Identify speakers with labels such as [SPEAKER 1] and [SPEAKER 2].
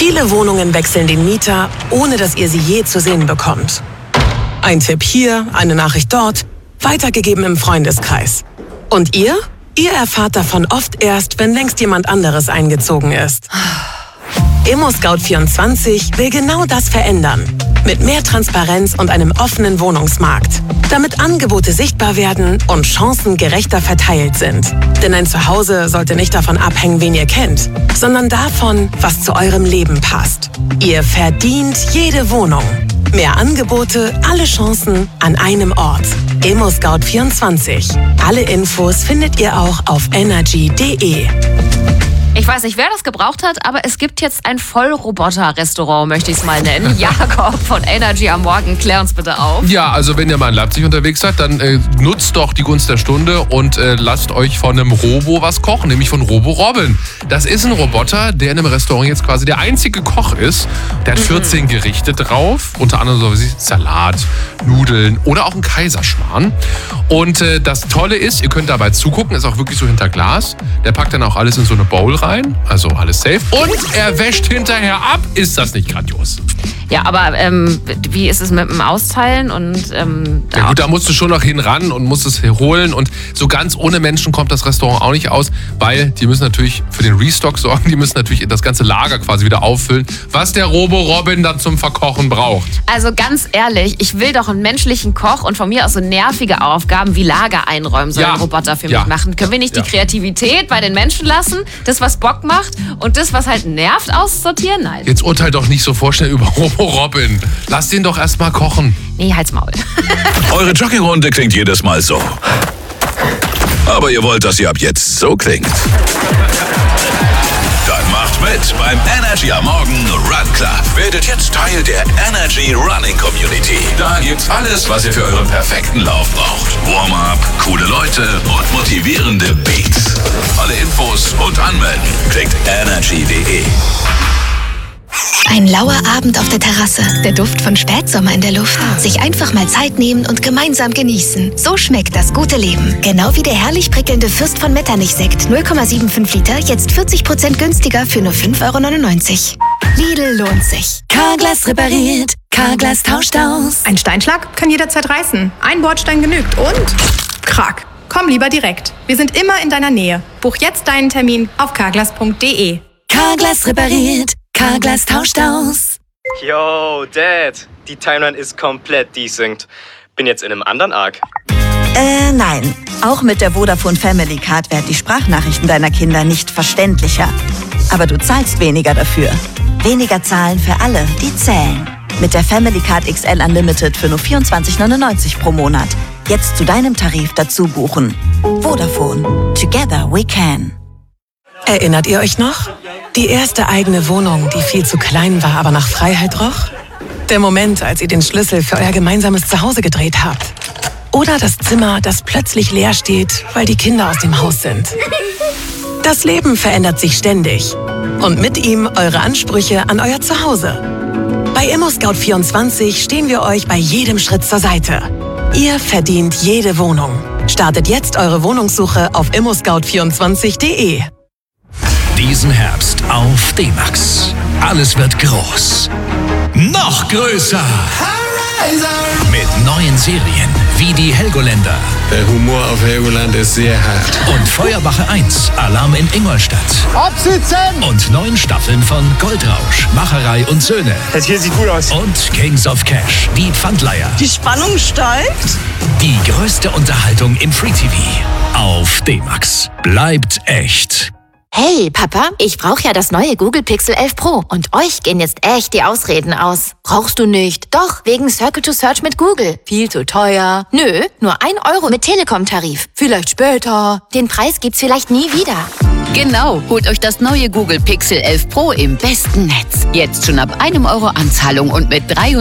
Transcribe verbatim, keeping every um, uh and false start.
[SPEAKER 1] Viele Wohnungen wechseln den Mieter, ohne dass ihr sie je zu sehen bekommt. Ein Tipp hier, eine Nachricht dort, weitergegeben im Freundeskreis. Und ihr? Ihr erfahrt davon oft erst, wenn längst jemand anderes eingezogen ist. ImmoScout vierundzwanzig will genau das verändern. Mit mehr Transparenz und einem offenen Wohnungsmarkt. Damit Angebote sichtbar werden und Chancen gerechter verteilt sind. Denn ein Zuhause sollte nicht davon abhängen, wen ihr kennt, sondern davon, was zu eurem Leben passt. Ihr verdient jede Wohnung. Mehr Angebote, alle Chancen an einem Ort. ImmoScout vierundzwanzig. Alle Infos findet ihr auch auf energy punkt de.
[SPEAKER 2] Ich weiß nicht, wer das gebraucht hat, aber es gibt jetzt ein Vollroboter-Restaurant, möchte ich es mal nennen. Jakob von Energy am Morgen, klär uns bitte auf.
[SPEAKER 3] Ja, also wenn ihr mal in Leipzig unterwegs seid, dann äh, nutzt doch die Gunst der Stunde und äh, lasst euch von einem Robo was kochen, nämlich von Robo Robin. Das ist ein Roboter, der in einem Restaurant jetzt quasi der einzige Koch ist. Der hat vierzehn Gerichte drauf, unter anderem so wie Salat, Nudeln oder auch ein Kaiserschmarrn. Und äh, das Tolle ist, ihr könnt dabei zugucken, ist auch wirklich so hinter Glas. Der packt dann auch alles in so eine Bowl rein, also alles safe. Und er wäscht hinterher ab. Ist das nicht grandios?
[SPEAKER 2] Ja, aber ähm, wie ist es mit dem Austeilen? Und, ähm,
[SPEAKER 3] ja gut, da musst du schon noch hin ran und musst es holen. Und so ganz ohne Menschen kommt das Restaurant auch nicht aus, weil die müssen natürlich für den Restock sorgen. Die müssen natürlich das ganze Lager quasi wieder auffüllen, was der Robo-Robin dann zum Verkochen braucht.
[SPEAKER 2] Also ganz ehrlich, ich will doch einen menschlichen Koch und von mir aus so nervige Aufgaben wie Lager einräumen soll
[SPEAKER 3] Ja.
[SPEAKER 2] ein Roboter für
[SPEAKER 3] Ja.
[SPEAKER 2] mich machen. Können wir nicht
[SPEAKER 3] Ja.
[SPEAKER 2] die Kreativität bei den Menschen lassen? Das, was Bock macht und das, was halt nervt, aussortieren? Nein.
[SPEAKER 3] Jetzt urteil doch nicht so vorschnell über Robo-Robin. Lass den doch erst mal kochen.
[SPEAKER 2] Nee, halt's Maul.
[SPEAKER 4] Eure Joggingrunde klingt jedes Mal so. Aber ihr wollt, dass sie ab jetzt so klingt. Dann macht mit beim Energy am Morgen Run Club. Werdet jetzt Teil der Energy Running Community. Da gibt's alles, was ihr für euren perfekten Lauf braucht. Warm-up, coole Leute und motivierende Beats. Alle Infos und anmelden klickt energy punkt de.
[SPEAKER 5] Ein lauer Abend auf der Terrasse, der Duft von Spätsommer in der Luft. Sich einfach mal Zeit nehmen und gemeinsam genießen. So schmeckt das gute Leben. Genau wie der herrlich prickelnde Fürst von Metternich-Sekt. null Komma fünfundsiebzig Liter, jetzt vierzig Prozent günstiger für nur fünf Euro neunundneunzig. Lidl lohnt sich.
[SPEAKER 6] Carglass repariert, Carglass tauscht aus.
[SPEAKER 7] Ein Steinschlag kann jederzeit reißen. Ein Bordstein genügt und Krach. Komm lieber direkt. Wir sind immer in deiner Nähe. Buch jetzt deinen Termin auf carglass punkt de.
[SPEAKER 6] Carglass repariert, Carglass tauscht aus.
[SPEAKER 8] Yo, Dad, die Timeline ist komplett desynced. Bin jetzt in einem anderen Arc.
[SPEAKER 9] Äh, nein. Auch mit der Vodafone Family Card werden die Sprachnachrichten deiner Kinder nicht verständlicher. Aber du zahlst weniger dafür. Weniger zahlen für alle, die zählen. Mit der Family Card X L Unlimited für nur vierundzwanzig neunundneunzig pro Monat. Jetzt zu deinem Tarif dazu buchen. Vodafone. Together we can.
[SPEAKER 1] Erinnert ihr euch noch? Die erste eigene Wohnung, die viel zu klein war, aber nach Freiheit roch? Der Moment, als ihr den Schlüssel für euer gemeinsames Zuhause gedreht habt. Oder das Zimmer, das plötzlich leer steht, weil die Kinder aus dem Haus sind. Das Leben verändert sich ständig. Und mit ihm eure Ansprüche an euer Zuhause. Bei ImmoScout vierundzwanzig stehen wir euch bei jedem Schritt zur Seite. Ihr verdient jede Wohnung. Startet jetzt eure Wohnungssuche auf immo scout vierundzwanzig punkt de.
[SPEAKER 10] Diesen Herbst auf D-Max. Alles wird groß. Noch größer. Mit neuen Serien wie die Helgoländer.
[SPEAKER 11] Der Humor auf Helgoland ist sehr hart.
[SPEAKER 10] Und Feuerwache eins, Alarm in Ingolstadt.
[SPEAKER 12] Absitzen!
[SPEAKER 10] Und neun Staffeln von Goldrausch, Macherei und Söhne.
[SPEAKER 12] Das hier sieht gut aus.
[SPEAKER 10] Und Kings of Cash, die Pfandleiher.
[SPEAKER 13] Die Spannung steigt.
[SPEAKER 10] Die größte Unterhaltung im Free-T V. Auf D-Max. Bleibt echt.
[SPEAKER 14] Hey, Papa, ich brauche ja das neue Google Pixel elf Pro und euch gehen jetzt echt die Ausreden aus. Brauchst du nicht? Doch, wegen Circle to Search mit Google. Viel zu teuer. Nö, nur ein Euro mit Telekom-Tarif. Vielleicht später. Den Preis gibt's vielleicht nie wieder.
[SPEAKER 15] Genau, holt euch das neue Google Pixel elf Pro im besten Netz. Jetzt schon ab einem Euro Anzahlung und mit drei